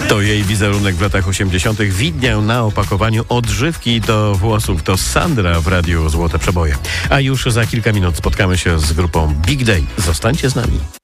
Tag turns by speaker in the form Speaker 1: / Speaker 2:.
Speaker 1: To jej wizerunek w latach 80. widniał na opakowaniu odżywki do włosów. To Sandra w Radiu Złote Przeboje. A już za kilka minut spotkamy się z grupą Big Day. Zostańcie z nami.